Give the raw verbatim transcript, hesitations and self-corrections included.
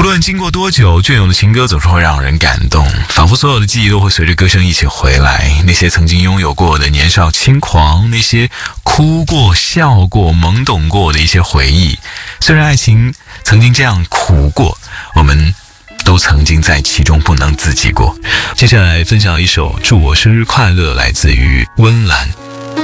论经过多久，隽永的情歌总是会让人感动，仿佛所有的记忆都会随着歌声一起回来。那些曾经拥有过的年少轻狂，那些哭过、笑过、懵懂过的一些回忆。虽然爱情曾经这样苦过，我们都曾经在其中不能自己过。接下来分享一首《祝我生日快乐》，来自于温岚。